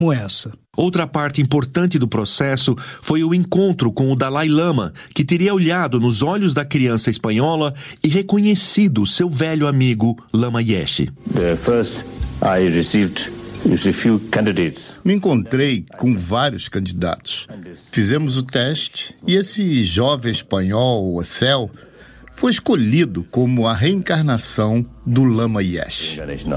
como essa. Outra parte importante do processo foi o encontro com o Dalai Lama, que teria olhado nos olhos da criança espanhola e reconhecido seu velho amigo Lama Yeshe. Me encontrei com vários candidatos. Fizemos o teste e esse jovem espanhol, Ocel, foi escolhido como a reencarnação do Lama Yeshe.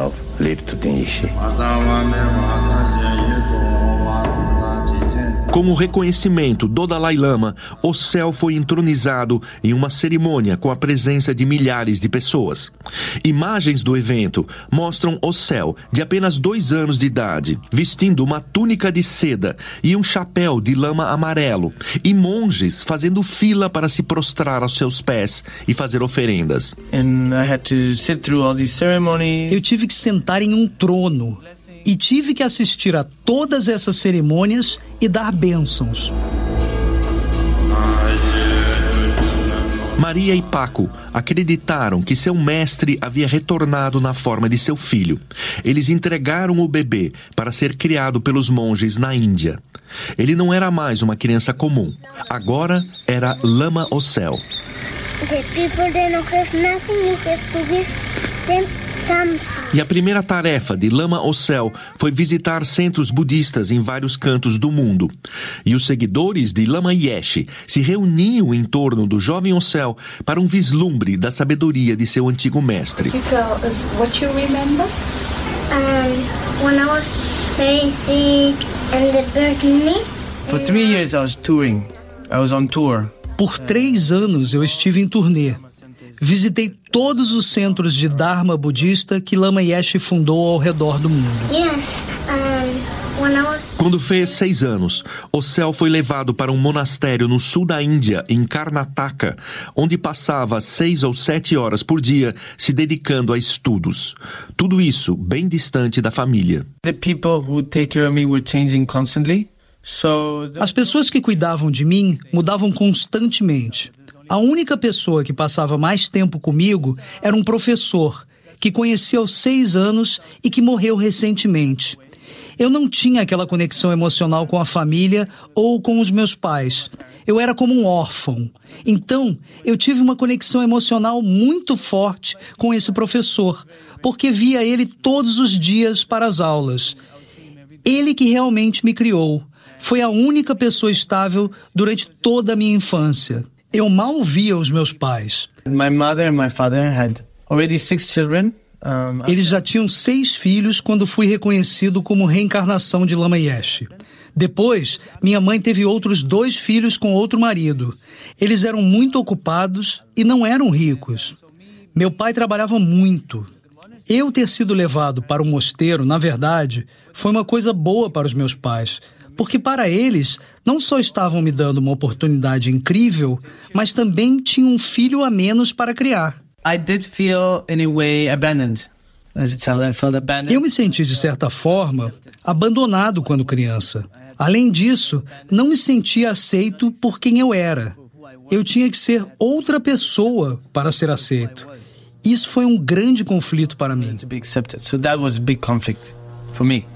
Como reconhecimento do Dalai Lama, Ocel foi entronizado em uma cerimônia com a presença de milhares de pessoas. Imagens do evento mostram Ocel, de apenas 2 anos de idade, vestindo uma túnica de seda e um chapéu de lama amarelo, e monges fazendo fila para se prostrar aos seus pés e fazer oferendas. Eu tive que sentar em um trono e tive que assistir a todas essas cerimônias e dar bênçãos. Maria e Paco acreditaram que seu mestre havia retornado na forma de seu filho. Eles entregaram o bebê para ser criado pelos monges na Índia. Ele não era mais uma criança comum. Agora era Lama Ocel. E a primeira tarefa de Lama Ocel foi visitar centros budistas em vários cantos do mundo. E os seguidores de Lama Yeshe se reuniam em torno do jovem Ocel para um vislumbre da sabedoria de seu antigo mestre. What you remember? When I was very sick and they buried me. For 3 years I was touring. I was on tour. Por 3 anos eu estive em turnê. Visitei todos os centros de Dharma budista que Lama Yeshe fundou ao redor do mundo. Quando fez 6 anos, Ocel foi levado para um monastério no sul da Índia, em Karnataka, onde passava 6 ou 7 horas por dia se dedicando a estudos. Tudo isso bem distante da família. The people who take care of me were changing constantly. As pessoas que cuidavam de mim mudavam constantemente. A única pessoa que passava mais tempo comigo era um professor, que conheci aos 6 anos e que morreu recentemente. Eu não tinha aquela conexão emocional com a família ou com os meus pais. Eu era como um órfão. Então, eu tive uma conexão emocional muito forte com esse professor, porque via ele todos os dias para as aulas. Ele que realmente me criou. Foi a única pessoa estável durante toda a minha infância. Eu mal via os meus pais. My mother and my father had already 6 children. Eles já tinham 6 filhos quando fui reconhecido como reencarnação de Lama Yeshe. Depois, minha mãe teve outros 2 filhos com outro marido. Eles eram muito ocupados e não eram ricos. Meu pai trabalhava muito. Eu ter sido levado para o mosteiro, na verdade, foi uma coisa boa para os meus pais, porque para eles não só estavam me dando uma oportunidade incrível, mas também tinham um filho a menos para criar. I did feel, in a way, abandoned. I felt abandoned. Eu me senti, de certa forma, abandonado quando criança. Além disso, não me sentia aceito por quem eu era. Eu tinha que ser outra pessoa para ser aceito. Isso foi um grande conflito para mim. To be accepted. So that was a big conflict for me.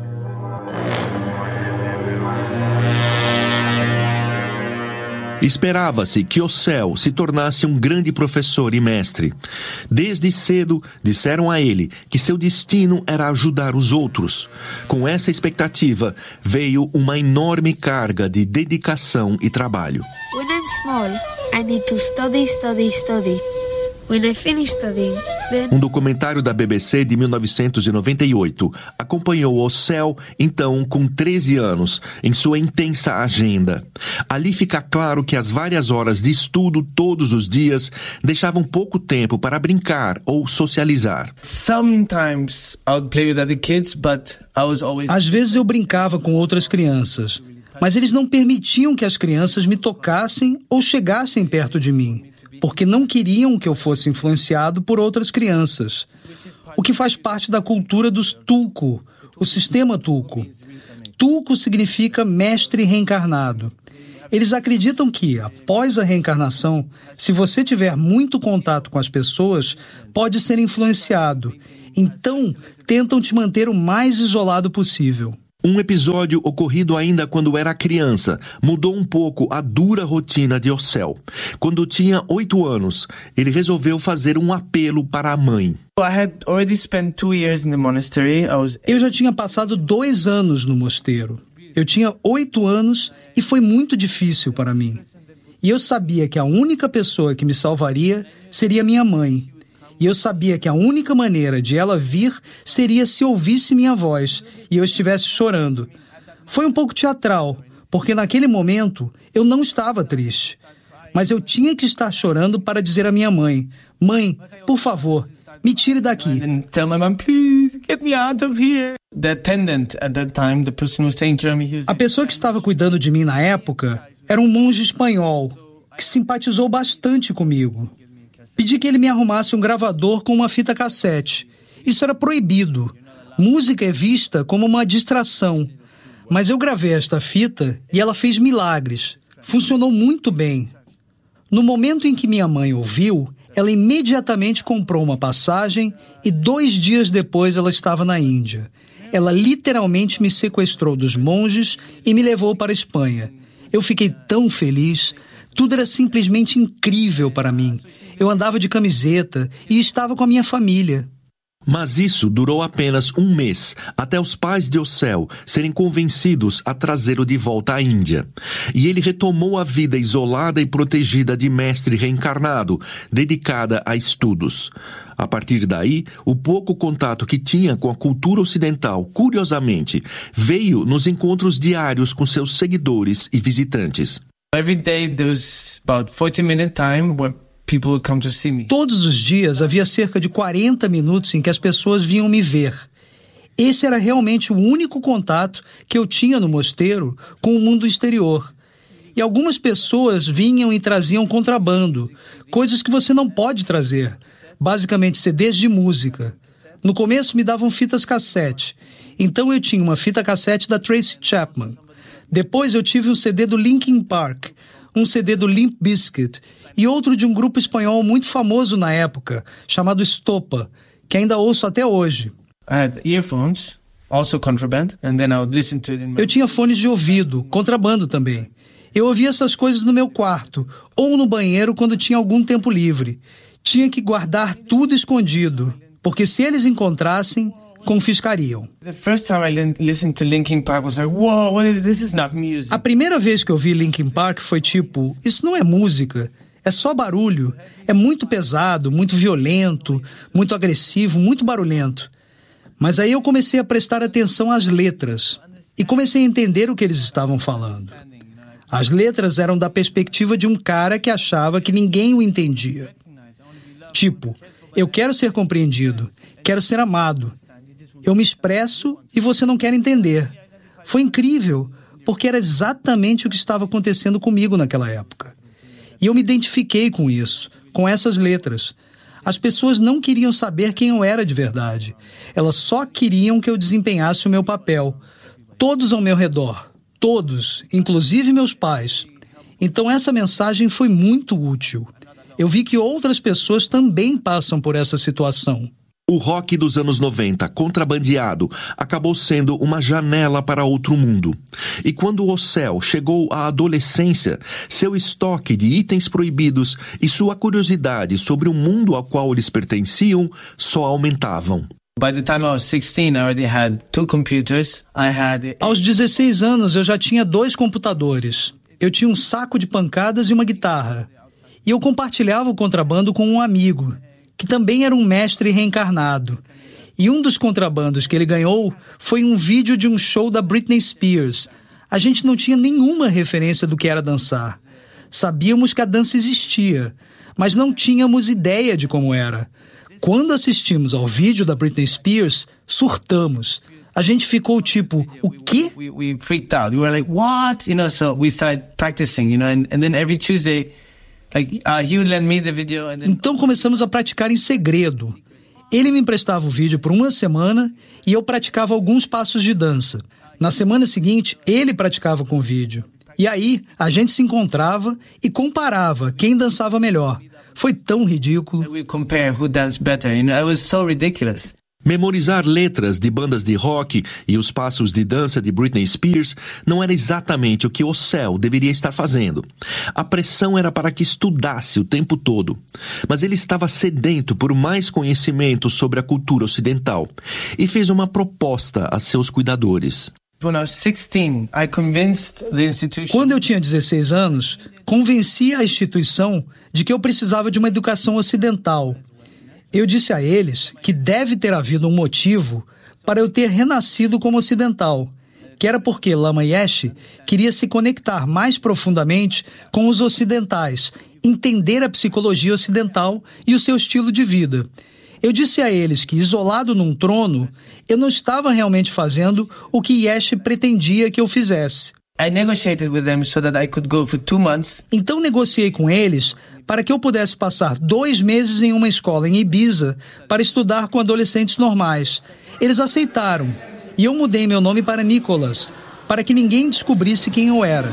Esperava-se que Ocel se tornasse um grande professor e mestre. Desde cedo, disseram a ele que seu destino era ajudar os outros. Com essa expectativa, veio uma enorme carga de dedicação e trabalho. When I'm small, I need to study. When I finish studying, then... Um documentário da BBC de 1998 acompanhou Ocel, então, com 13 anos, em sua intensa agenda. Ali fica claro que as várias horas de estudo todos os dias deixavam pouco tempo para brincar ou socializar. Sometimes I would play with other kids, but I was always... Às vezes eu brincava com outras crianças, mas eles não permitiam que as crianças me tocassem ou chegassem perto de mim, porque não queriam que eu fosse influenciado por outras crianças. O que faz parte da cultura dos Tulku, o sistema Tulku. Tulku significa mestre reencarnado. Eles acreditam que, após a reencarnação, se você tiver muito contato com as pessoas, pode ser influenciado. Então, tentam te manter o mais isolado possível. Um episódio ocorrido ainda quando era criança mudou um pouco a dura rotina de Ocel. Quando tinha 8 anos, ele resolveu fazer um apelo para a mãe. Eu já tinha passado 2 anos no mosteiro. Eu tinha 8 anos e foi muito difícil para mim. E eu sabia que a única pessoa que me salvaria seria minha mãe. E eu sabia que a única maneira de ela vir seria se ouvisse minha voz e eu estivesse chorando. Foi um pouco teatral, porque naquele momento eu não estava triste. Mas eu tinha que estar chorando para dizer à minha mãe: Mãe, por favor, me tire daqui. A pessoa que estava cuidando de mim na época era um monge espanhol que simpatizou bastante comigo. Pedi que ele me arrumasse um gravador com uma fita cassete. Isso era proibido. Música é vista como uma distração. Mas eu gravei esta fita e ela fez milagres. Funcionou muito bem. No momento em que minha mãe ouviu, ela imediatamente comprou uma passagem e 2 dias depois ela estava na Índia. Ela literalmente me sequestrou dos monges e me levou para a Espanha. Eu fiquei tão feliz. Tudo era simplesmente incrível para mim. Eu andava de camiseta e estava com a minha família. Mas isso durou apenas 1 mês, até os pais de Ocel serem convencidos a trazê-lo de volta à Índia. E ele retomou a vida isolada e protegida de mestre reencarnado, dedicada a estudos. A partir daí, o pouco contato que tinha com a cultura ocidental, curiosamente, veio nos encontros diários com seus seguidores e visitantes. Every day there was about 40-minute time where people would come to see me. Todos os dias havia cerca de 40 minutos em que as pessoas vinham me ver. Esse era realmente o único contato que eu tinha no mosteiro com o mundo exterior. E algumas pessoas vinham e traziam contrabando, coisas que você não pode trazer, basicamente CDs de música. No começo me davam fitas cassete, então eu tinha uma fita cassete da Tracy Chapman. Depois eu tive um CD do Linkin Park, um CD do Limp Bizkit e outro de um grupo espanhol muito famoso na época, chamado Estopa, que ainda ouço até hoje. Eu tinha fones de ouvido, contrabando também. Eu ouvia essas coisas no meu quarto, ou no banheiro quando tinha algum tempo livre. Tinha que guardar tudo escondido, porque se eles encontrassem, confiscariam. A primeira vez que eu vi Linkin Park foi tipo, isso não é música, é só barulho, é muito pesado, muito violento, muito agressivo, muito barulhento. Mas aí eu comecei a prestar atenção às letras e comecei a entender o que eles estavam falando. As letras eram da perspectiva de um cara que achava que ninguém o entendia. Tipo, eu quero ser compreendido, quero ser amado. Eu me expresso e você não quer entender. Foi incrível, porque era exatamente o que estava acontecendo comigo naquela época. E eu me identifiquei com isso, com essas letras. As pessoas não queriam saber quem eu era de verdade. Elas só queriam que eu desempenhasse o meu papel. Todos ao meu redor. Todos, inclusive meus pais. Então essa mensagem foi muito útil. Eu vi que outras pessoas também passam por essa situação. O rock dos anos 90, contrabandeado, acabou sendo uma janela para outro mundo. E quando Ocel chegou à adolescência, seu estoque de itens proibidos e sua curiosidade sobre o mundo ao qual eles pertenciam só aumentavam. Aos 16 anos, eu já tinha 2 computadores. Eu tinha um saco de pancadas e uma guitarra. E eu compartilhava o contrabando com um amigo, que também era um mestre reencarnado. E um dos contrabandos que ele ganhou foi um vídeo de um show da Britney Spears. A gente não tinha nenhuma referência do que era dançar. Sabíamos que a dança existia, mas não tínhamos ideia de como era. Quando assistimos ao vídeo da Britney Spears, surtamos. A gente ficou tipo, o quê? We freaked out. We were like, what? So we started practicing, and then every Tuesday, he would lend me the video. Então começamos a praticar em segredo. Ele me emprestava o vídeo por 1 semana e eu praticava alguns passos de dança. Na semana seguinte, ele praticava com o vídeo. E aí, a gente se encontrava e comparava quem dançava melhor. Foi tão ridículo. We compare who danced better. It was so ridiculous. Memorizar letras de bandas de rock e os passos de dança de Britney Spears não era exatamente o que Ocel deveria estar fazendo. A pressão era para que estudasse o tempo todo. Mas ele estava sedento por mais conhecimento sobre a cultura ocidental e fez uma proposta a seus cuidadores. Quando eu tinha 16 anos, convenci a instituição de que eu precisava de uma educação ocidental. Eu disse a eles que deve ter havido um motivo para eu ter renascido como ocidental, que era porque Lama Yeshe queria se conectar mais profundamente com os ocidentais, entender a psicologia ocidental e o seu estilo de vida. Eu disse a eles que, isolado num trono, eu não estava realmente fazendo o que Yeshe pretendia que eu fizesse. Então negociei com eles para que eu pudesse passar 2 meses em uma escola em Ibiza para estudar com adolescentes normais. Eles aceitaram, e eu mudei meu nome para Nicholas, para que ninguém descobrisse quem eu era.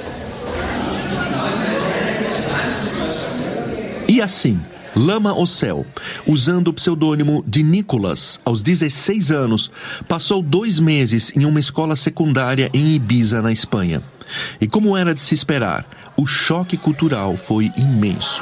E assim, Lama Ocel, usando o pseudônimo de Nicholas, aos 16 anos, passou 2 meses em uma escola secundária em Ibiza, na Espanha. E como era de se esperar, o choque cultural foi imenso.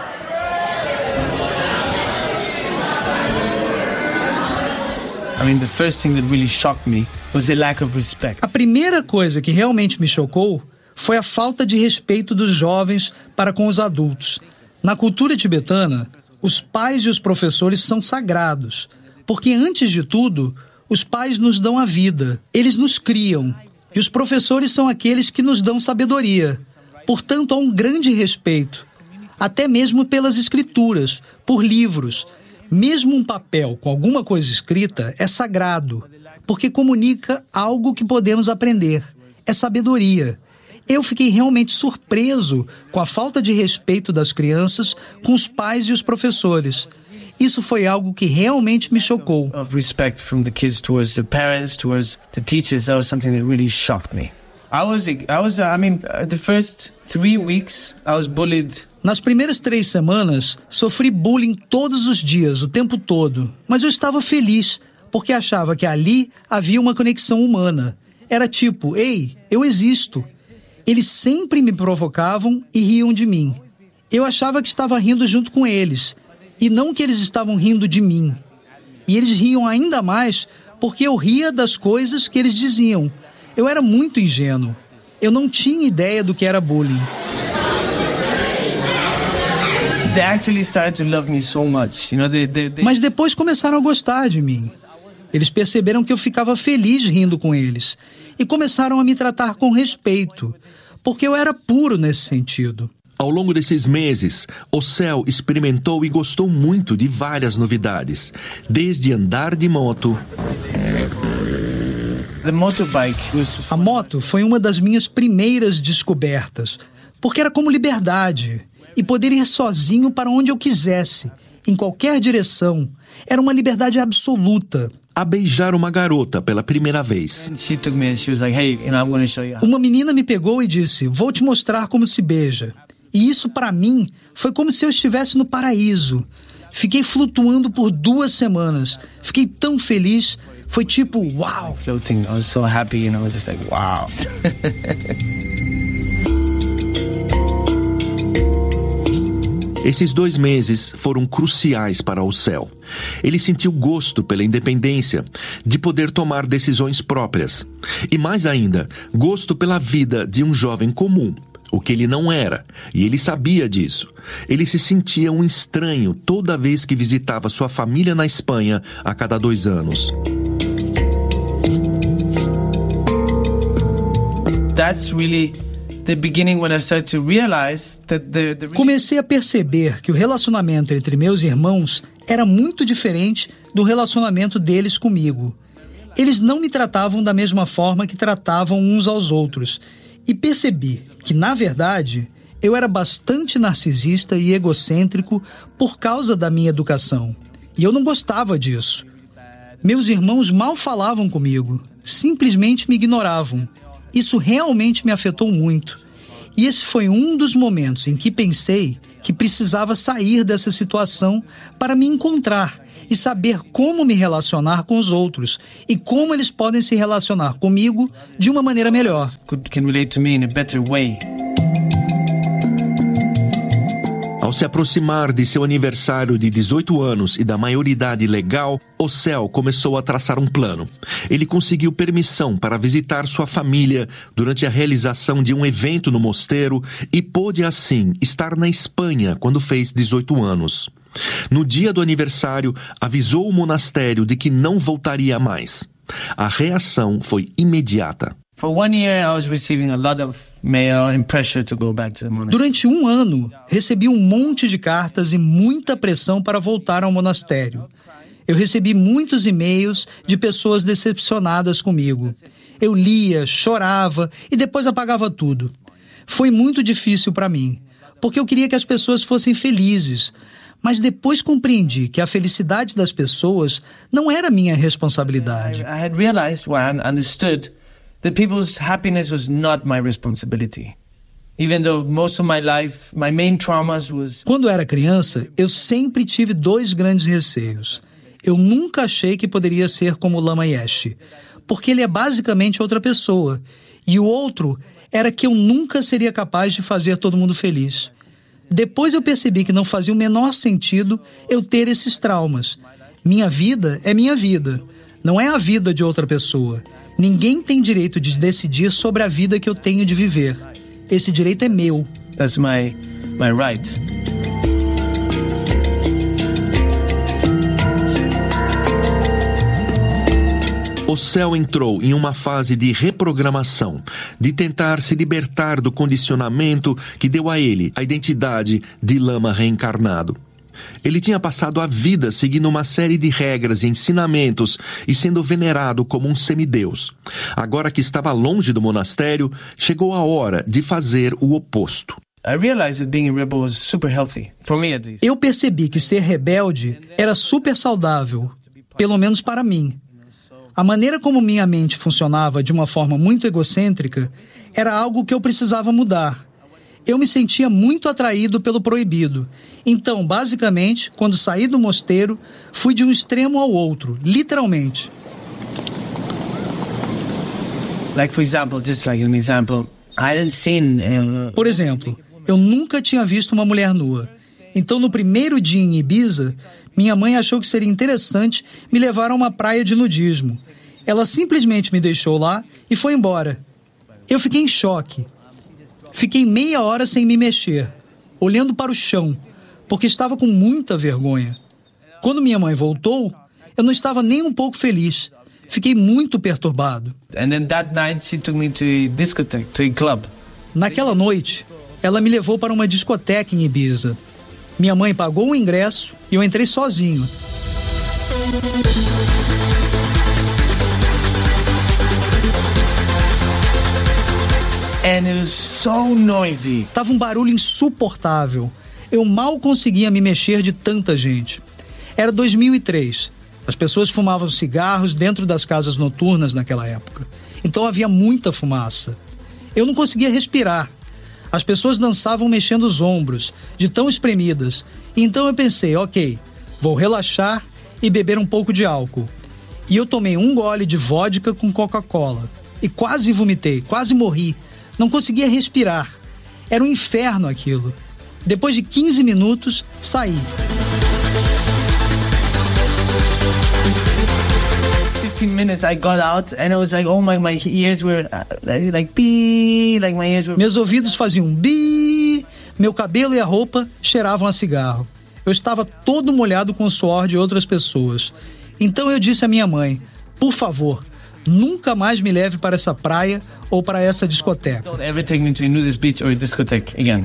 A primeira coisa que realmente me chocou foi a falta de respeito dos jovens para com os adultos. Na cultura tibetana, os pais e os professores são sagrados, porque antes de tudo, os pais nos dão a vida, eles nos criam, e os professores são aqueles que nos dão sabedoria. Portanto, há um grande respeito, até mesmo pelas escrituras, por livros. Mesmo um papel com alguma coisa escrita é sagrado, porque comunica algo que podemos aprender. É sabedoria. Eu fiquei realmente surpreso com a falta de respeito das crianças com os pais e os professores. Isso foi algo que realmente me chocou. Nas primeiras 3 semanas, sofri bullying todos os dias, o tempo todo. Mas eu estava feliz, porque achava que ali havia uma conexão humana. Era tipo, ei, eu existo. Eles sempre me provocavam e riam de mim. Eu achava que estava rindo junto com eles, e não que eles estavam rindo de mim. E eles riam ainda mais porque eu ria das coisas que eles diziam. Eu era muito ingênuo. Eu não tinha ideia do que era bullying. Mas depois começaram a gostar de mim. Eles perceberam que eu ficava feliz rindo com eles e começaram a me tratar com respeito, porque eu era puro nesse sentido. Ao longo desses meses, Ocel experimentou e gostou muito de várias novidades, desde andar de moto. A moto foi uma das minhas primeiras descobertas, porque era como liberdade e poder ir sozinho para onde eu quisesse, em qualquer direção. Era uma liberdade absoluta. A beijar uma garota pela primeira vez. Uma menina me pegou e disse, vou te mostrar como se beija. E isso, para mim, foi como se eu estivesse no paraíso. Fiquei flutuando por 2 semanas. Fiquei tão feliz. Foi tipo, uau! Floating, I was so happy, I was just like, wow. Esses 2 meses foram cruciais para Ocel. Ele sentiu gosto pela independência, de poder tomar decisões próprias. E mais ainda, gosto pela vida de um jovem comum, o que ele não era, e ele sabia disso. Ele se sentia um estranho toda vez que visitava sua família na Espanha a cada 2 anos. Comecei a perceber que o relacionamento entre meus irmãos era muito diferente do relacionamento deles comigo. Eles não me tratavam da mesma forma que tratavam uns aos outros. E percebi que, na verdade, eu era bastante narcisista e egocêntrico por causa da minha educação. E eu não gostava disso. Meus irmãos mal falavam comigo, simplesmente me ignoravam. Isso realmente me afetou muito. E esse foi um dos momentos em que pensei que precisava sair dessa situação para me encontrar e saber como me relacionar com os outros e como eles podem se relacionar comigo de uma maneira melhor. Can relate to me in a better way. Ao se aproximar de seu aniversário de 18 anos e da maioridade legal, Ocel começou a traçar um plano. Ele conseguiu permissão para visitar sua família durante a realização de um evento no mosteiro e pôde, assim, estar na Espanha quando fez 18 anos. No dia do aniversário, avisou o monastério de que não voltaria mais. A reação foi imediata. For 1 year, I was receiving a lot of mail and pressure to go back to the monastery. Durante 1 ano, recebi um monte de cartas e muita pressão para voltar ao monastério. Eu recebi muitos e-mails de pessoas decepcionadas comigo. Eu lia, chorava e depois apagava tudo. Foi muito difícil para mim, porque eu queria que as pessoas fossem felizes. Mas depois compreendi que a felicidade das pessoas não era minha responsabilidade. I had realized, understood that people's happiness was not my responsibility. Even though most of my life, my main traumas was... Quando era criança, eu sempre tive 2 grandes receios. Eu nunca achei que poderia ser como o Lama Yeshe, porque ele é basicamente outra pessoa. E o outro era que eu nunca seria capaz de fazer todo mundo feliz. Depois eu percebi que não fazia o menor sentido eu ter esses traumas. Minha vida é minha vida, não é a vida de outra pessoa. Ninguém tem direito de decidir sobre a vida que eu tenho de viver. Esse direito é meu. That's my right. Ocel entrou em uma fase de reprogramação, de tentar se libertar do condicionamento que deu a ele a identidade de lama reencarnado. Ele tinha passado a vida seguindo uma série de regras e ensinamentos e sendo venerado como um semideus. Agora que estava longe do monastério, chegou a hora de fazer o oposto. Eu percebi que ser rebelde era super saudável, pelo menos para mim. A maneira como minha mente funcionava de uma forma muito egocêntrica era algo que eu precisava mudar. Eu me sentia muito atraído pelo proibido. Então, basicamente, quando saí do mosteiro, fui de um extremo ao outro, literalmente. Por exemplo, eu nunca tinha visto uma mulher nua. Então, no primeiro dia em Ibiza, minha mãe achou que seria interessante me levar a uma praia de nudismo. Ela simplesmente me deixou lá e foi embora. Eu fiquei em choque. Fiquei meia hora sem me mexer, olhando para o chão, porque estava com muita vergonha. Quando minha mãe voltou, eu não estava nem um pouco feliz. Fiquei muito perturbado. Naquela noite, ela me levou para uma discoteca em Ibiza. Minha mãe pagou o ingresso e eu entrei sozinho. And it was so noisy. Tava um barulho insuportável. Eu mal conseguia me mexer de tanta gente. Era 2003. As pessoas fumavam cigarros dentro das casas noturnas naquela época. Então havia muita fumaça. Eu não conseguia respirar. As pessoas dançavam mexendo os ombros, de tão espremidas. Então eu pensei, ok, vou relaxar e beber um pouco de álcool. E eu tomei um gole de vodka com Coca-Cola. E quase vomitei, quase morri. Não conseguia respirar. Era um inferno aquilo. Depois de 15 minutos, saí. 15 minutes I got out and I was like, oh my ears were like bee, like my ears were... Meus ouvidos faziam bi, meu cabelo e a roupa cheiravam a cigarro. Eu estava todo molhado com o suor de outras pessoas. Então eu disse à minha mãe, por favor, nunca mais me leve para essa praia ou para essa discoteca. Don't ever take me to a nudist beach or a discotheque again.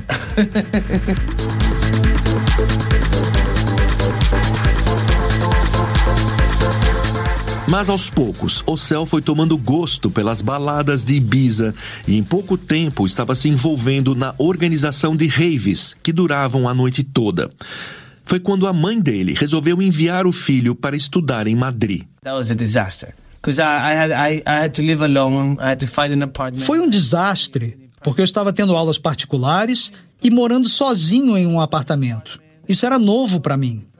Mas aos poucos, Ocel foi tomando gosto pelas baladas de Ibiza e em pouco tempo estava se envolvendo na organização de raves que duravam a noite toda. Foi quando a mãe dele resolveu enviar o filho para estudar em Madrid. That was a disaster. Because I had to live alone, I had to find an apartment. Foi um desastre, porque eu estava tendo aulas particulares e morando sozinho em um apartamento. Isso era novo para mim.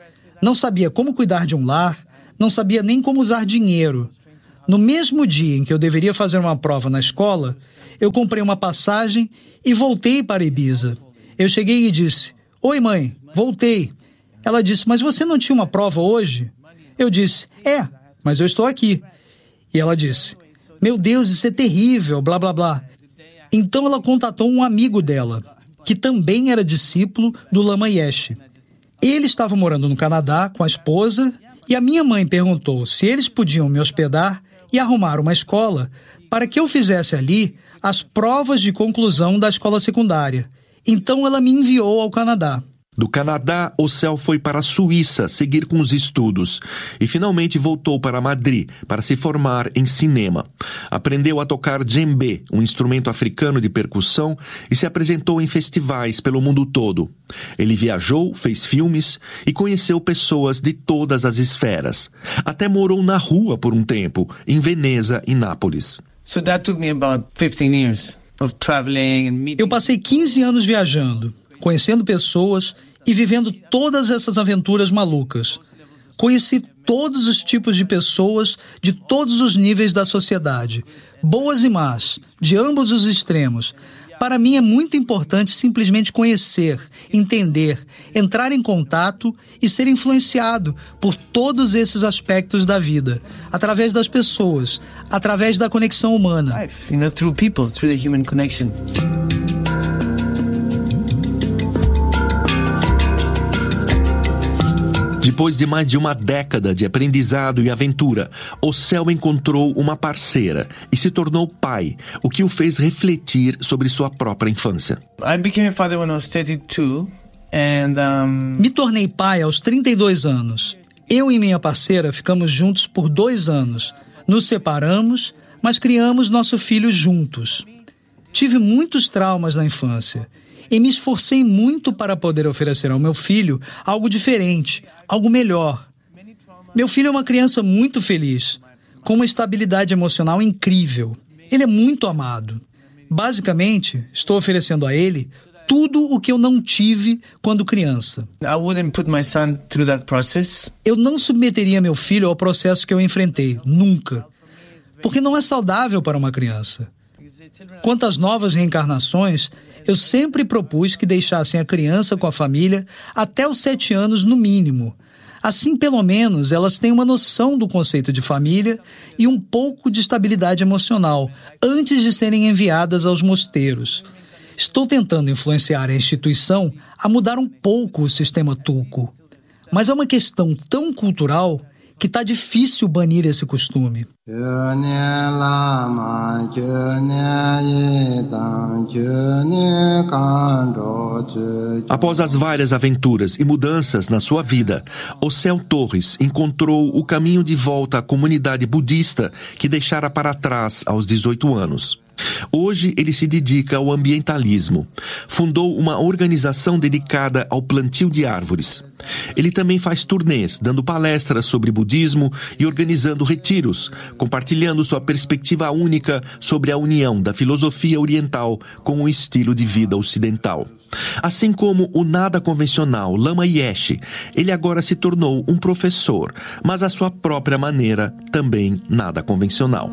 Não sabia como cuidar de um lar, não sabia nem como usar dinheiro. No mesmo dia em que eu deveria fazer uma prova na escola, eu comprei uma passagem e voltei para Ibiza. Eu cheguei e disse: "Oi, mãe, voltei." Ela disse: "Mas você não tinha uma prova hoje?" Eu disse: "É, mas eu estou aqui." E ela disse: "Meu Deus, isso é terrível, blá, blá, blá." Então ela contatou um amigo dela, que também era discípulo do Lama Yeshe. Ele estava morando no Canadá com a esposa e a minha mãe perguntou se eles podiam me hospedar e arrumar uma escola para que eu fizesse ali as provas de conclusão da escola secundária. Então ela me enviou ao Canadá. Do Canadá, Ocel foi para a Suíça seguir com os estudos e finalmente voltou para Madrid para se formar em cinema. Aprendeu a tocar djembe, um instrumento africano de percussão, e se apresentou em festivais pelo mundo todo. Ele viajou, fez filmes e conheceu pessoas de todas as esferas. Até morou na rua por um tempo, em Veneza e Nápoles. So that took me about 15 years of traveling and meeting. Eu passei 15 anos viajando, conhecendo pessoas e vivendo todas essas aventuras malucas. Conheci todos os tipos de pessoas de todos os níveis da sociedade, boas e más, de ambos os extremos. Para mim é muito importante simplesmente conhecer, entender, entrar em contato e ser influenciado por todos esses aspectos da vida, através das pessoas, através da conexão humana. Life, through people, through the human connection. Depois de mais de uma década de aprendizado e aventura, Ocel encontrou uma parceira e se tornou pai, o que o fez refletir sobre sua própria infância. I became a father when I was 32 and Me tornei pai aos 32 anos. Eu e minha parceira ficamos juntos por 2 anos. Nos separamos, mas criamos nosso filho juntos. Tive muitos traumas na infância e me esforcei muito para poder oferecer ao meu filho algo diferente, algo melhor. Meu filho é uma criança muito feliz, com uma estabilidade emocional incrível. Ele é muito amado. Basicamente, estou oferecendo a ele tudo o que eu não tive quando criança. I wouldn't put my son through that process. Eu não submeteria meu filho ao processo que eu enfrentei, nunca. Porque não é saudável para uma criança. Quanto às novas reencarnações, eu sempre propus que deixassem a criança com a família até os 7 anos no mínimo. Assim, pelo menos, elas têm uma noção do conceito de família e um pouco de estabilidade emocional antes de serem enviadas aos mosteiros. Estou tentando influenciar a instituição a mudar um pouco o sistema turco. Mas é uma questão tão cultural que está difícil banir esse costume. Após as várias aventuras e mudanças na sua vida, Ocel Torres encontrou o caminho de volta à comunidade budista que deixara para trás aos 18 anos. Hoje ele se dedica ao ambientalismo. Fundou uma organização dedicada ao plantio de árvores. Ele também faz turnês, dando palestras sobre budismo e organizando retiros, compartilhando sua perspectiva única sobre a união da filosofia oriental com o estilo de vida ocidental. Assim como o nada convencional Lama Yeshe, ele agora se tornou um professor, mas à sua própria maneira também nada convencional.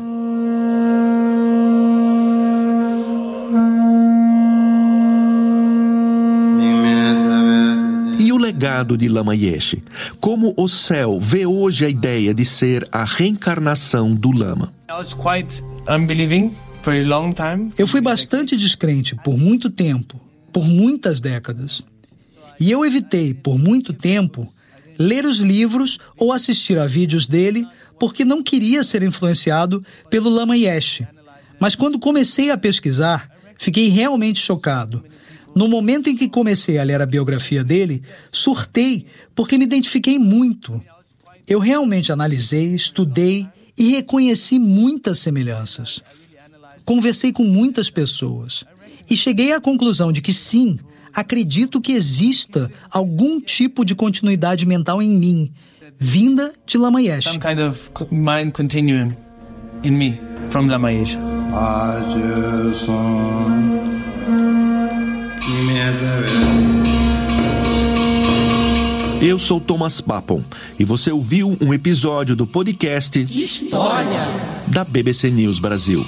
E o legado de Lama Yeshe? Como Ocel vê hoje a ideia de ser a reencarnação do Lama? I was quite unbelieving for a long time. Eu fui bastante descrente por muito tempo, por muitas décadas. E eu evitei, por muito tempo, ler os livros ou assistir a vídeos dele porque não queria ser influenciado pelo Lama Yeshe. Mas quando comecei a pesquisar, fiquei realmente chocado. No momento em que comecei a ler a biografia dele, surtei porque me identifiquei muito. Eu realmente analisei, estudei e reconheci muitas semelhanças. Conversei com muitas pessoas e cheguei à conclusão de que sim, acredito que exista algum tipo de continuidade mental em mim, vinda de Lama Yeshe. Some kind of mind continuum in me from Lama Yeshe. Eu sou Thomas Papon e você ouviu um episódio do podcast História da BBC News Brasil.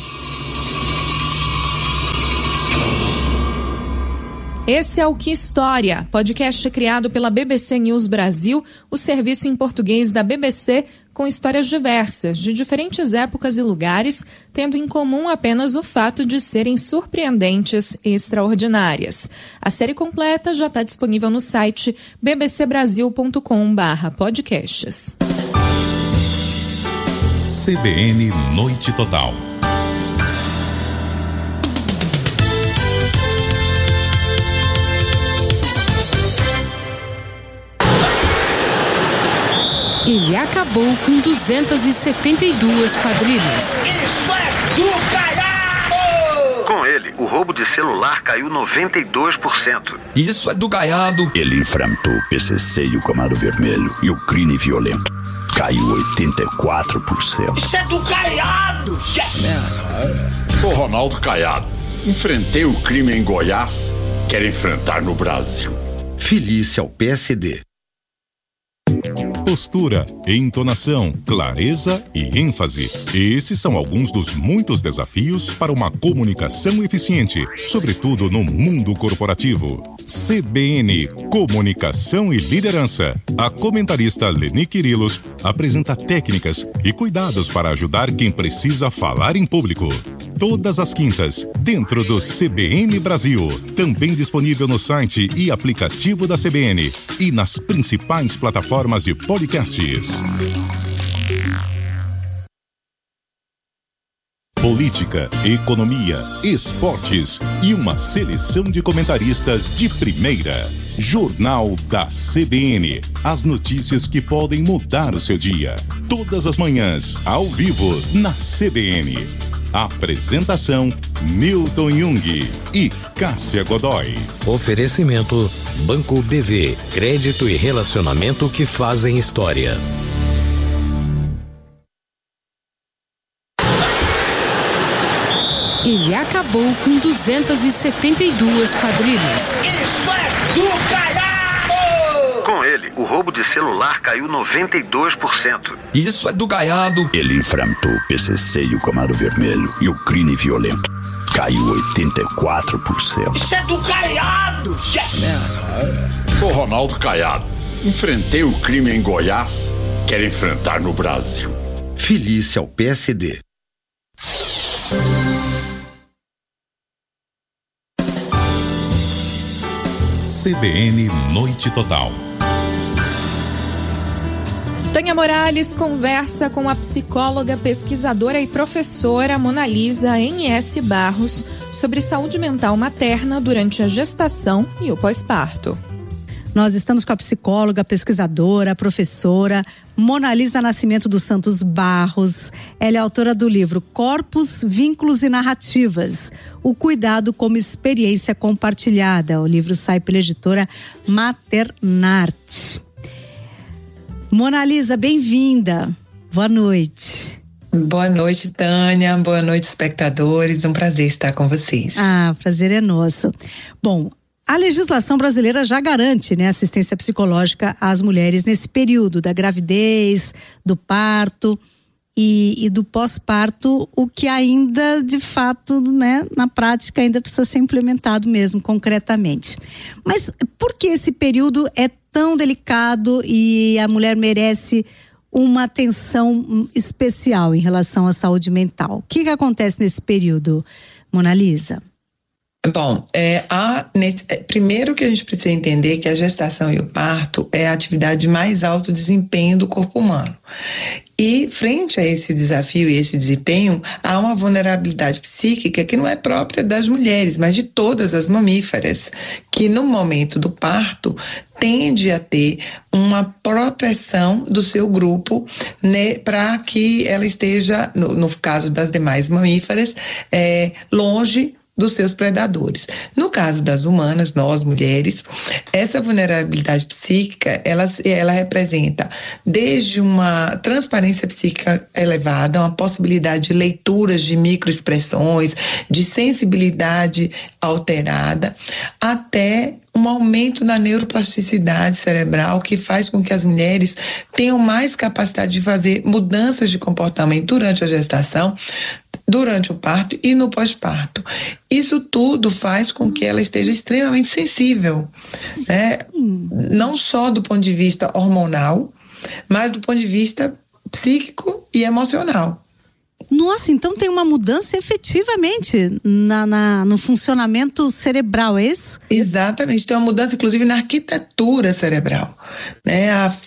Esse é o Que História, podcast criado pela BBC News Brasil, o serviço em português da BBC, com histórias diversas, de diferentes épocas e lugares, tendo em comum apenas o fato de serem surpreendentes e extraordinárias. A série completa já está disponível no site bbcbrasil.com/podcasts. CBN Noite Total. Ele acabou com 272 quadrilhas. Isso é do Caiado! Com ele, o roubo de celular caiu 92%. Isso é do Caiado. Ele enfrentou o PCC e o Comando Vermelho e o crime violento caiu 84%. Isso é do Caiado! Sou Ronaldo Caiado. Enfrentei o crime em Goiás, quero enfrentar no Brasil. Filice ao PSD. Postura, entonação, clareza e ênfase. Esses são alguns dos muitos desafios para uma comunicação eficiente, sobretudo no mundo corporativo. CBN, Comunicação e Liderança. A comentarista Leni Quirilos apresenta técnicas e cuidados para ajudar quem precisa falar em público. Todas as quintas, dentro do CBN Brasil. Também disponível no site e aplicativo da CBN e nas principais plataformas de podcasts. Política, economia, esportes e uma seleção de comentaristas de primeira. Jornal da CBN. As notícias que podem mudar o seu dia. Todas as manhãs, ao vivo, na CBN. Apresentação: Newton Jung e Cássia Godoy. Oferecimento: Banco BV. Crédito e relacionamento que fazem história. Ele acabou com 272 quadrilhas. Isso é do Caiado! Com ele, o roubo de celular caiu 92%. Isso é do Caiado. Ele enfrentou o PCC e o Comando Vermelho e o crime violento caiu 84%. Isso é do Caiado! Sou Ronaldo Caiado. Enfrentei o crime em Goiás, quero enfrentar no Brasil. Filice ao PSD. CBN Noite Total. Tânia Morales conversa com a psicóloga, pesquisadora e professora Monalisa N.S. Barros sobre saúde mental materna durante a gestação e o pós-parto. Nós estamos com a psicóloga, pesquisadora, professora Monalisa Nascimento dos Santos Barros. Ela é autora do livro Corpos, Vínculos e Narrativas, o cuidado como experiência compartilhada. O livro sai pela editora Maternarte. Monalisa, bem-vinda. Boa noite. Boa noite, Tânia. Boa noite, espectadores. Um prazer estar com vocês. O prazer é nosso. Bom, a legislação brasileira já garante, assistência psicológica às mulheres nesse período da gravidez, do parto e do pós-parto, o que ainda, de fato, na prática ainda precisa ser implementado mesmo, concretamente. Mas por que esse período é tão delicado e a mulher merece uma atenção especial em relação à saúde mental? O que acontece nesse período, Monalisa? Bom, primeiro que a gente precisa entender que a gestação e o parto é a atividade de mais alto desempenho do corpo humano. E frente a esse desafio e esse desempenho, há uma vulnerabilidade psíquica que não é própria das mulheres, mas de todas as mamíferas, que no momento do parto tende a ter uma proteção do seu grupo, para que ela esteja, no caso das demais mamíferas, longe dos seus predadores. No caso das humanas, nós mulheres, essa vulnerabilidade psíquica, ela representa desde uma transparência psíquica elevada, uma possibilidade de leituras de microexpressões, de sensibilidade alterada, até um aumento na neuroplasticidade cerebral que faz com que as mulheres tenham mais capacidade de fazer mudanças de comportamento durante a gestação, durante o parto e no pós-parto. Isso tudo faz com que ela esteja extremamente sensível, né? Não só do ponto de vista hormonal, mas do ponto de vista psíquico e emocional. Nossa, então tem uma mudança efetivamente no funcionamento cerebral, é isso? Exatamente, tem uma mudança inclusive na arquitetura cerebral, né?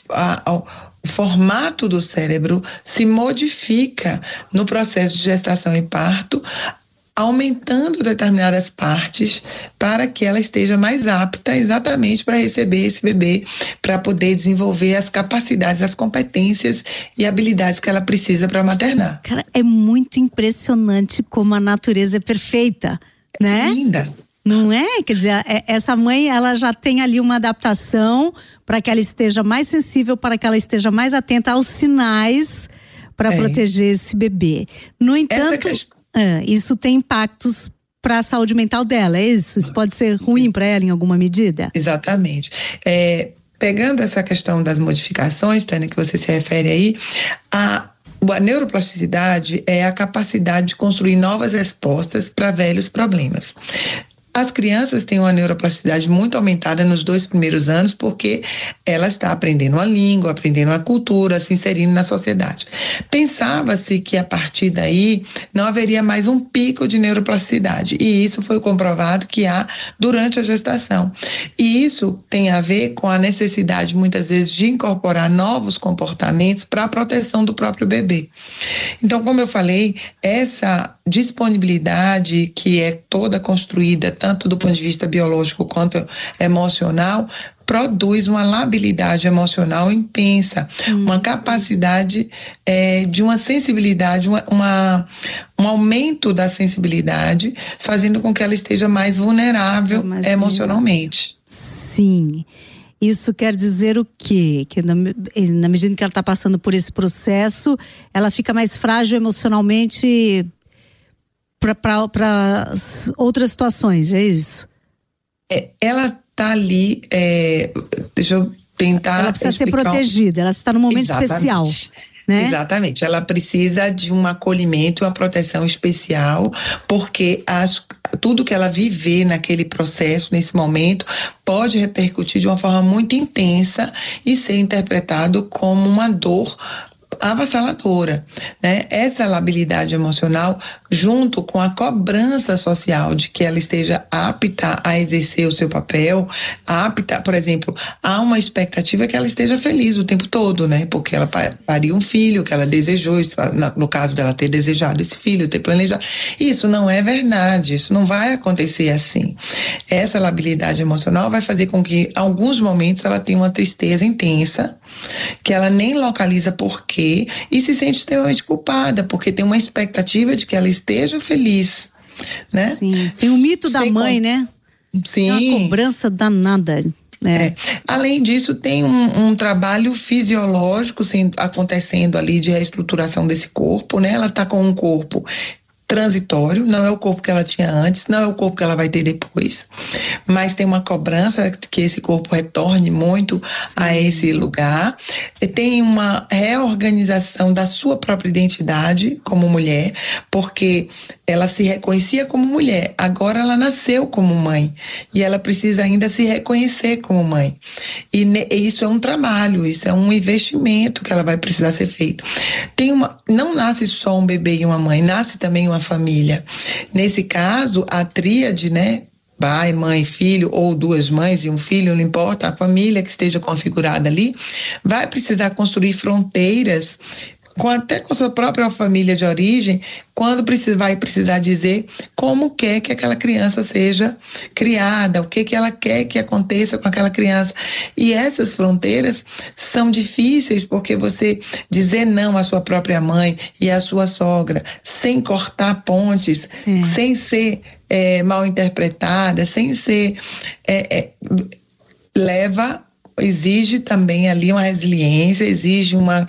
O formato do cérebro se modifica no processo de gestação e parto, aumentando determinadas partes para que ela esteja mais apta exatamente para receber esse bebê, para poder desenvolver as capacidades, as competências e habilidades que ela precisa para maternar. Cara, é muito impressionante como a natureza é perfeita, né? É linda. Não é? Quer dizer, essa mãe, ela já tem ali uma adaptação para que ela esteja mais sensível, para que ela esteja mais atenta aos sinais para proteger esse bebê. No entanto, isso tem impactos para a saúde mental dela, é isso? Isso pode ser ruim para ela em alguma medida? Exatamente. Pegando essa questão das modificações, Tânia, que você se refere aí, a neuroplasticidade é a capacidade de construir novas respostas para velhos problemas. As crianças têm uma neuroplasticidade muito aumentada nos 2 primeiros anos porque ela está aprendendo a língua, aprendendo a cultura, se inserindo na sociedade. Pensava-se que a partir daí não haveria mais um pico de neuroplasticidade e isso foi comprovado que há durante a gestação. E isso tem a ver com a necessidade muitas vezes de incorporar novos comportamentos para a proteção do próprio bebê. Então, como eu falei, essa disponibilidade que é toda construída tanto do ponto de vista biológico quanto emocional, produz uma labilidade emocional intensa, uma capacidade de uma sensibilidade, um aumento da sensibilidade, fazendo com que ela esteja mais vulnerável emocionalmente. Sim. Isso quer dizer o quê? Que na medida que ela está passando por esse processo, ela fica mais frágil emocionalmente para outras situações, é isso? Ela está ali, deixa eu tentar ela precisa ser protegida, ela está num momento especial, né? Exatamente, ela precisa de um acolhimento, uma proteção especial, porque tudo que ela viver naquele processo, nesse momento, pode repercutir de uma forma muito intensa e ser interpretado como uma dor avassaladora, né? Essa labilidade emocional, junto com a cobrança social de que ela esteja apta a exercer o seu papel, apta, por exemplo, há uma expectativa que ela esteja feliz o tempo todo, né? Porque ela pariu um filho que ela desejou, no caso dela ter desejado esse filho, ter planejado. Isso não é verdade, isso não vai acontecer assim. Essa labilidade emocional vai fazer com que, em alguns momentos, ela tenha uma tristeza intensa, que ela nem localiza por quê, e se sente extremamente culpada, porque tem uma expectativa de que ela esteja feliz, né? Sim, tem o mito da mãe, né? Sim. É uma cobrança danada. Além disso, tem um trabalho fisiológico acontecendo ali de reestruturação desse corpo, né? Ela está com um corpo transitório, não é o corpo que ela tinha antes, não é o corpo que ela vai ter depois, mas tem uma cobrança que esse corpo retorne muito a esse lugar, tem uma reorganização da sua própria identidade como mulher, porque ela se reconhecia como mulher, agora ela nasceu como mãe e ela precisa ainda se reconhecer como mãe, e isso é um trabalho, isso é um investimento que ela vai precisar ser feito. Não nasce só um bebê e uma mãe, nasce também uma família. Nesse caso, a tríade, né? Pai, mãe, filho, ou 2 mães e um filho, não importa, a família que esteja configurada ali, vai precisar construir fronteiras até com a sua própria família de origem, quando vai precisar dizer como quer que aquela criança seja criada, o que ela quer que aconteça com aquela criança. E essas fronteiras são difíceis, porque você dizer não à sua própria mãe e à sua sogra, sem cortar pontes, sem ser mal interpretada, sem ser... exige também ali uma resiliência, exige uma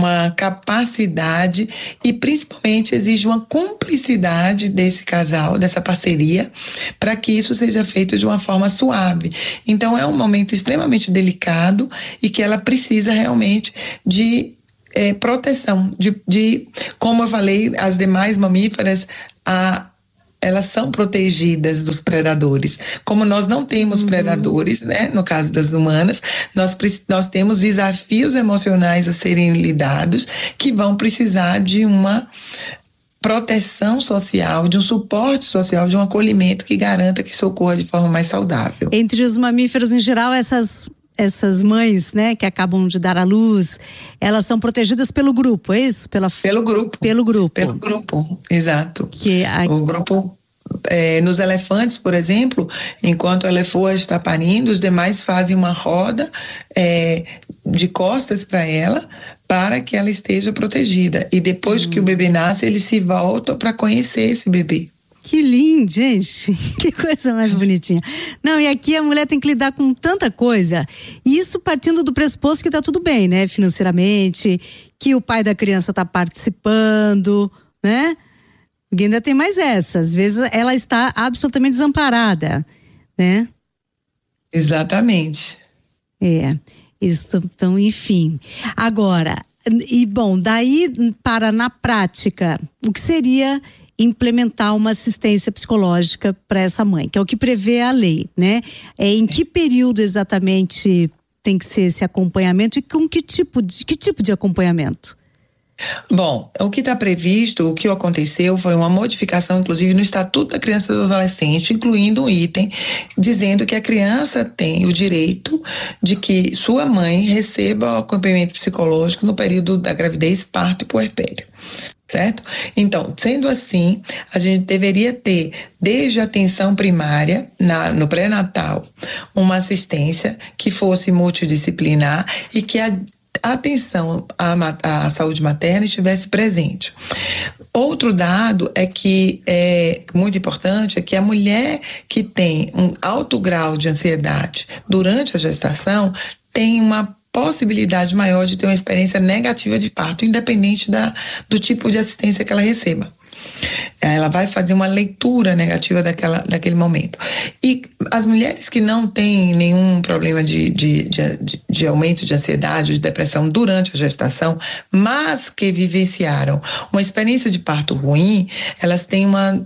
capacidade e principalmente exige uma cumplicidade desse casal, dessa parceria, para que isso seja feito de uma forma suave. Então é um momento extremamente delicado e que ela precisa realmente de proteção, de como eu falei, as demais mamíferas, elas são protegidas dos predadores. Como nós não temos predadores, né, no caso das humanas, nós temos desafios emocionais a serem lidados que vão precisar de uma proteção social, de um suporte social, de um acolhimento que garanta que isso ocorra de forma mais saudável. Entre os mamíferos em geral, essas mães, né, que acabam de dar à luz, elas são protegidas pelo grupo, é isso? Pelo grupo, exato. O grupo, nos elefantes, por exemplo, enquanto a leoa está parindo, os demais fazem uma roda de costas para ela, para que ela esteja protegida. E depois que o bebê nasce, eles se voltam para conhecer esse bebê. Que lindo, gente. Que coisa mais bonitinha. Não, e aqui a mulher tem que lidar com tanta coisa. E isso partindo do pressuposto que tá tudo bem, né? Financeiramente, que o pai da criança tá participando, né? Porque ainda tem mais essa. Às vezes ela está absolutamente desamparada, né? Exatamente. Isso, então, enfim. Agora, daí para na prática, o que seria implementar uma assistência psicológica para essa mãe, que é o que prevê a lei, né? Em que período exatamente tem que ser esse acompanhamento e com que tipo de acompanhamento? Bom, o que está previsto, o que aconteceu foi uma modificação, inclusive, no Estatuto da Criança e do Adolescente, incluindo um item dizendo que a criança tem o direito de que sua mãe receba o acompanhamento psicológico no período da gravidez, parto e puerpério. Certo? Então, sendo assim, a gente deveria ter, desde a atenção primária, no pré-natal, uma assistência que fosse multidisciplinar e que a atenção à saúde materna estivesse presente. Outro dado que é muito importante é que a mulher que tem um alto grau de ansiedade durante a gestação tem uma possibilidade maior de ter uma experiência negativa de parto, independente do tipo de assistência que ela receba. Ela vai fazer uma leitura negativa daquele momento. E as mulheres que não têm nenhum problema de aumento de ansiedade, de depressão durante a gestação, mas que vivenciaram uma experiência de parto ruim, elas têm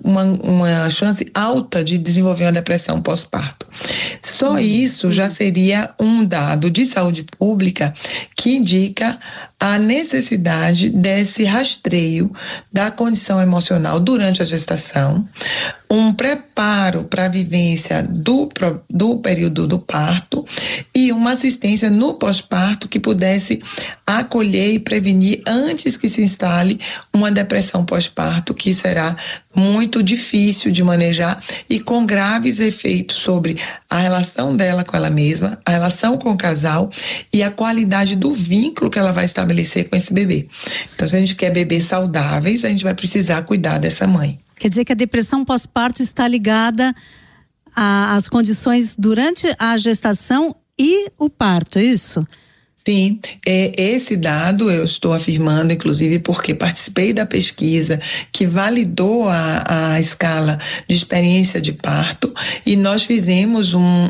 uma chance alta de desenvolver uma depressão pós-parto. Só isso já seria um dado de saúde pública que indica a necessidade desse rastreio da condição emocional durante a gestação, um preparo para a vivência do período do parto e uma assistência no pós-parto que pudesse acolher e prevenir antes que se instale uma depressão pós-parto, que será muito difícil de manejar e com graves efeitos sobre a relação dela com ela mesma, a relação com o casal e a qualidade do vínculo que ela vai estabelecer com esse bebê. Então, se a gente quer bebês saudáveis, a gente vai precisar cuidar dessa mãe. Quer dizer que a depressão pós-parto está ligada às condições durante a gestação e o parto, é isso? Sim, esse dado eu estou afirmando, inclusive, porque participei da pesquisa que validou a escala de experiência de parto e nós fizemos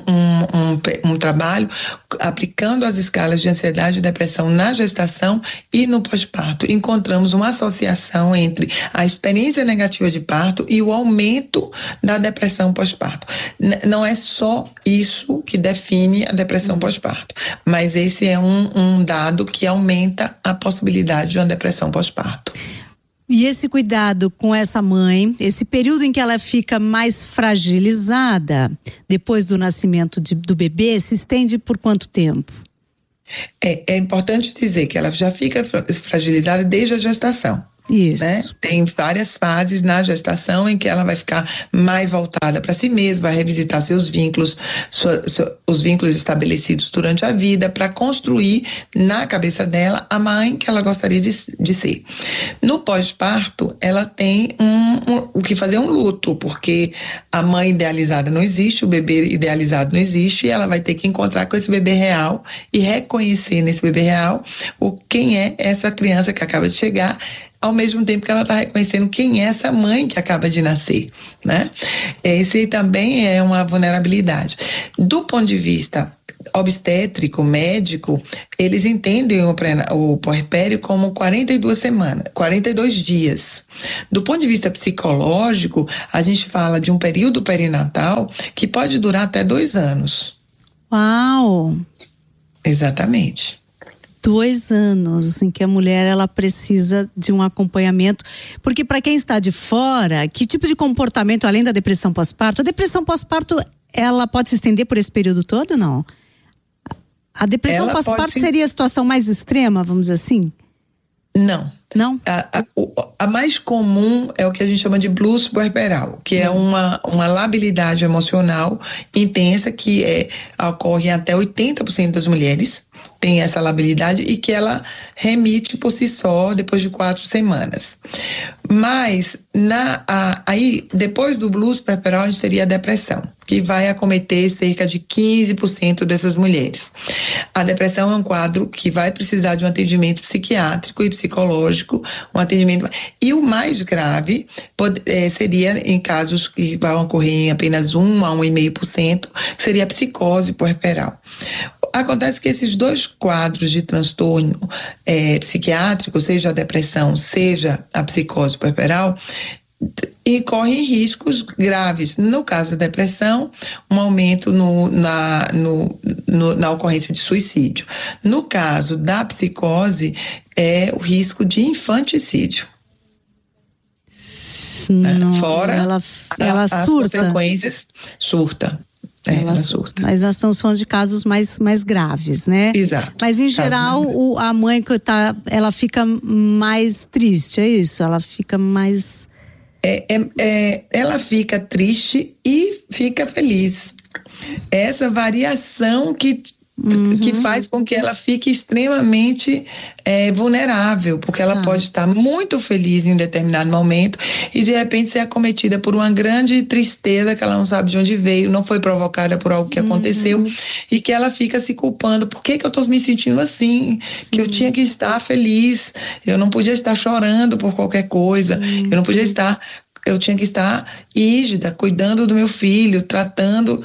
um trabalho aplicando as escalas de ansiedade e depressão na gestação e no pós-parto. Encontramos uma associação entre a experiência negativa de parto e o aumento da depressão pós-parto. Não é só isso que define a depressão pós-parto, mas esse é um dado que aumenta a possibilidade de uma depressão pós-parto. E esse cuidado com essa mãe, esse período em que ela fica mais fragilizada, depois do nascimento do bebê, se estende por quanto tempo? É importante dizer que ela já fica fragilizada desde a gestação. Isso. Né? Tem várias fases na gestação em que ela vai ficar mais voltada para si mesma, vai revisitar seus vínculos, os vínculos estabelecidos durante a vida, para construir na cabeça dela a mãe que ela gostaria de ser. No pós-parto, ela tem o que fazer um luto, porque a mãe idealizada não existe, o bebê idealizado não existe, e ela vai ter que encontrar com esse bebê real e reconhecer nesse bebê real quem é essa criança que acaba de chegar, ao mesmo tempo que ela está reconhecendo quem é essa mãe que acaba de nascer, né? Esse também é uma vulnerabilidade. Do ponto de vista obstétrico, médico, eles entendem o puerpério como 42 dias. Do ponto de vista psicológico, a gente fala de um período perinatal que pode durar até 2 anos. Uau! Exatamente. 2 anos em que a mulher ela precisa de um acompanhamento, porque para quem está de fora, que tipo de comportamento, além da depressão pós-parto, a depressão pós-parto ela pode se estender por esse período todo, não? A depressão pós-parto seria a situação mais extrema, vamos dizer assim? Não. Não? A mais comum é o que a gente chama de blues puerperal, que é uma labilidade emocional intensa que ocorre em até 80% das mulheres, tem essa labilidade, e que ela remite por si só depois de 4 semanas. Mas, aí, depois do blues puerperal, a gente teria a depressão, que vai acometer cerca de 15% dessas mulheres. A depressão é um quadro que vai precisar de um atendimento psiquiátrico e psicológico, um atendimento. E o mais grave seria em casos que vão ocorrer em apenas 1 a 1,5%, que seria a psicose puerperal. Acontece que esses 2 quadros de transtorno psiquiátrico, seja a depressão, seja a psicose puerperal, incorrem riscos graves. No caso da depressão, um aumento na ocorrência de suicídio. No caso da psicose, é o risco de infanticídio. Nossa, fora ela as surta. Consequências, surta. Ela surta. Mas nós estamos falando de casos mais graves, né? Exato. Mas em geral, a mãe ela fica mais triste, é isso? Ela fica mais... ela fica triste e fica feliz. Essa variação que faz com que ela fique extremamente vulnerável, porque ela pode estar muito feliz em determinado momento e de repente ser acometida por uma grande tristeza que ela não sabe de onde veio, não foi provocada por algo que aconteceu, e que ela fica se culpando. Por que eu estou me sentindo assim? Sim. Que eu tinha que estar feliz, eu não podia estar chorando por qualquer coisa, eu tinha que estar rígida, cuidando do meu filho, tratando,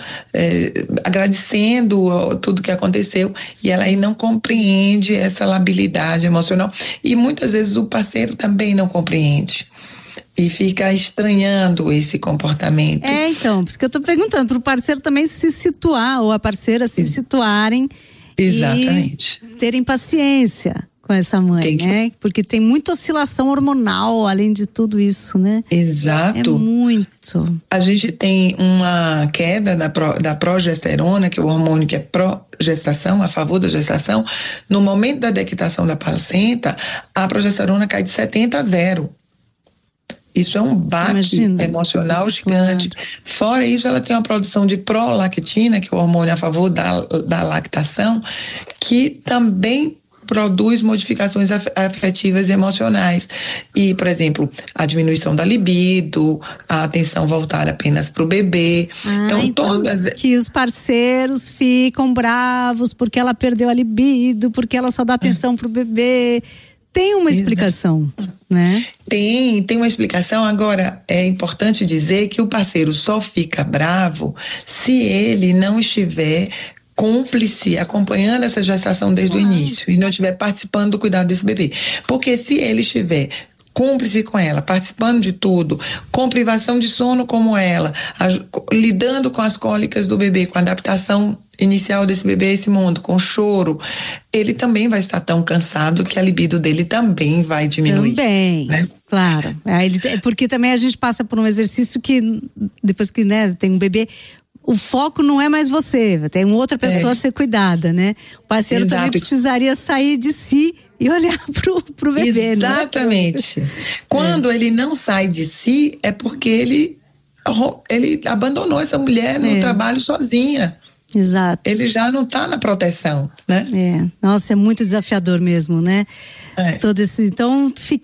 agradecendo tudo que aconteceu. E ela aí não compreende essa labilidade emocional. E muitas vezes o parceiro também não compreende. E fica estranhando esse comportamento. Então, por isso que eu estou perguntando, para o parceiro também se situar, ou a parceira se situarem. Exatamente. E terem paciência com essa mãe, né? Porque tem muita oscilação hormonal, além de tudo isso, né? Exato. É muito. A gente tem uma queda da progesterona, que é o hormônio que é pró-gestação, a favor da gestação. No momento da dequitação da placenta, a progesterona cai de 70 a 0. Isso é um baque emocional gigante. Fora isso, ela tem uma produção de prolactina, que é o hormônio a favor da lactação, que também produz modificações afetivas e emocionais. E, por exemplo, a diminuição da libido, a atenção voltada apenas para o bebê. Então, que os parceiros ficam bravos porque ela perdeu a libido, porque ela só dá atenção para o bebê. Tem uma explicação, né? Tem uma explicação. Agora, é importante dizer que o parceiro só fica bravo se ele não estiver cúmplice, acompanhando essa gestação desde o início e não estiver participando do cuidado desse bebê. Porque se ele estiver cúmplice com ela, participando de tudo, com privação de sono como ela, lidando com as cólicas do bebê, com a adaptação inicial desse bebê a esse mundo, com choro, ele também vai estar tão cansado que a libido dele também vai diminuir. Também, né? Claro. Porque também a gente passa por um exercício que, depois que tem um bebê, o foco não é mais você, tem uma outra pessoa a ser cuidada, né? O parceiro também precisaria sair de si e olhar pro bebê, Exatamente. Né? Quando ele não sai de si, é porque ele abandonou essa mulher no trabalho sozinha. Exato. Ele já não está na proteção, né? Nossa, é muito desafiador mesmo, né? Todo esse, então,